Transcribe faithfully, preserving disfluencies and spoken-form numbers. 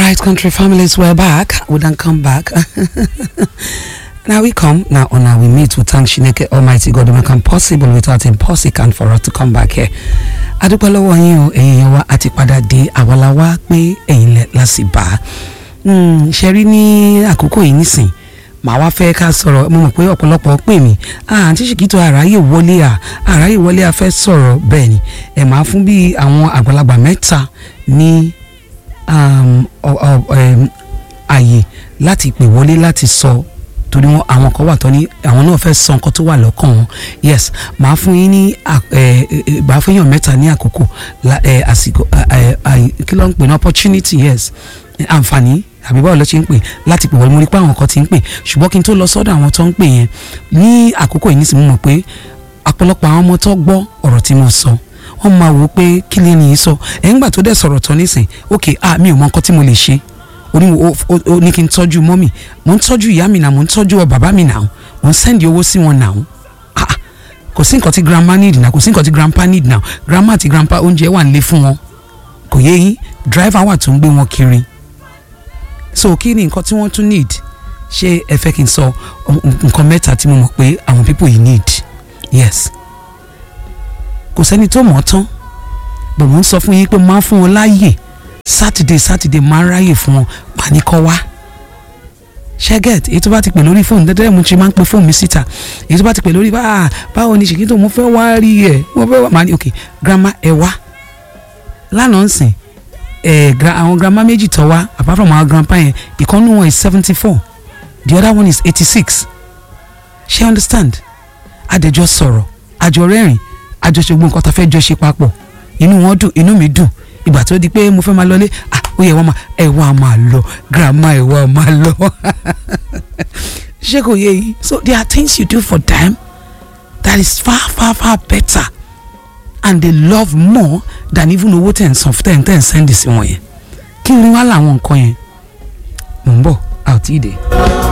right, country families, we're back. We don't come back. Now we come, now on now we meet. We thank Shineke Almighty God to make it possible without impossible for us to come back here. Adúpẹ́ lọ́wọ́ yín o, ẹ̀yin wa àti padà dé àwàláwá pé ẹ̀yin lẹ lásìbà. Ṣe rí ní àkókò yìí nísìn, màá wá fẹ́ ká sọ̀rọ̀, mo mọ̀ pé ọ̀pọ̀lọpọ̀ pè mí. Ah, àǹtí Ṣìkìtò àráyè wọlé à, àráyè wọlé à fẹ́ sọ̀rọ̀ bẹ́ẹ̀ ni. Ẹ máa fún bí àwọn àgbàlagbà mẹ́ta ní um um àyè láti pè wọlé láti sọ torí wọn àwọn kan wà tó ní àwọn náà fẹ́ sọ nǹkan tó wà lọ́kàn wọn. Yes, màá fún yín ní màá fún yàn mẹ́ta ní àkókò àsìkò kí ló ń pè ní opportunity. Yes, àǹfààní àbí báwo ló ṣe ń pè láti pè wọlé. Mo rí pé àwọn kan ti ń pè, ṣùgbọ́n kí n tó lọ sọ́dọ̀ àwọn tó ń pè yẹn ní àkókò yìí nísìnyí, mo mọ̀ pé ọ̀pọ̀lọpọ̀ àwọn ọmọ tó gbọ́ ọ̀rọ̀ tí mo sọ wọ́n máa wò ó pé kí lè nìyí sọ ẹ̀ ńgbà tó dẹ̀ sọ̀rọ̀ tán nísìn. Ok, ah mi ò mọ nǹkan tí mo lè ṣe. ó ní kí n tọ́jú mọ́mì, mo ń tọ́jú ìyá mi náà, mo ń tọ́jú bàbá mi náà, mo ń sẹ́ndì owó sí wọn náà. Ah, kò sí nǹkan tí grandma need náà, kò sí nǹkan tí grandpa need náà. Grandma àti grandpa oúnjẹ wà nílé fún wọn, kò yé yín. Driver wà tó ń gbé wọn kiri. So kí ni nǹkan tí wọ́n tún need? Ṣé ẹ fẹ́ kí n sọ nǹkan mẹ́ta tí mo mọ̀ pé àwọn people yìí need? Yes, kò sẹ́ni tó mọ̀ tán, bọ̀ mo ń sọ fún yín pé máa fún wọn láàyè. Saturday Saturday máa ń ráyè fún wọn, máa ní kọ́ wá. Ṣẹ́gẹ̀t èyí tó bá ti pè lórí fóònù dẹ́dẹ́ mo ti máa ń pe fóònù mi síta. Èyí tó bá ti pè lórí bá báwo ni Ṣìkìtò mo fẹ́ wá rí ẹ̀ mo fẹ́ wá máa ní ok grandma ẹ wá. Lánàá ń sìn ẹ̀ àwọn grandma méjì tó wá apart from our grandpa yẹn, ìkànnì wọn is seventy four, the other one is eighty six. Ṣé understand? Adẹjọ́ sọ̀rọ̀, àjọ rẹ́rìn, àjọ ṣe gbogbo nǹkan tá fẹ́ jọ ṣe papọ̀. Inú wọn dùn, inú mi dùn. Ìgbà tó di pé mo fẹ́ máa lọlé, ah ó yẹ wọ́n máa ẹ wá máa lọ grandma ẹ wá máa lọ. Ṣé kò yé yín? So there are things you do for them that is far far far better and they love more than even owó ten san ten ten send sí wọn yẹn. Kí ni wá làwọn nǹkan yẹn? Mo ń bọ̀, àti ìdè.